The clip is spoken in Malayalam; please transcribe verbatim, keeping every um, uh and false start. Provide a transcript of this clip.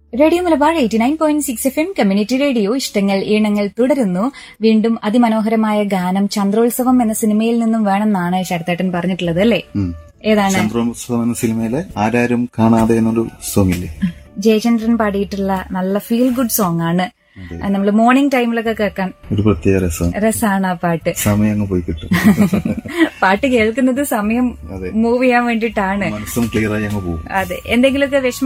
Radio Malabar eighty nine point six F M community radio ഇഷ്ടങ്ങൾ ഈണങ്ങൾ തുടരുന്നു. വീണ്ടും അതിമനോഹരമായ ഗാനം ചന്ദ്രോത്സവം എന്ന സിനിമയിൽ നിന്നും വേണമെന്നാണ് ശരത്തേട്ടൻ പറഞ്ഞിട്ടുള്ളത് അല്ലേ? ഏതാണ്? ചന്ദ്രോത്സവം എന്ന സിനിമയിലെ ആരാരും കാണാതെ എന്നൊരു സോങ് ഇല്ലേ, ജയചന്ദ്രൻ പാടിയിട്ടുള്ള നല്ല ഫീൽ ഗുഡ് സോങ് ആണ്. നമ്മള് മോർണിംഗ് ടൈമിലൊക്കെ കേൾക്കാൻ ഒരു പ്രത്യേക രസം രസമാണ് ആ പാട്ട്. സമയം അങ്ങ് പോയി കിട്ടും. പാട്ട് കേൾക്കുന്നത് സമയം മൂവ് ചെയ്യാൻ വേണ്ടിയിട്ടാണ്. മനസ്സും ക്ലിയർ ആയി അങ്ങ് പോകും. അതെ, എന്തെങ്കിലുമൊക്കെ വിഷമ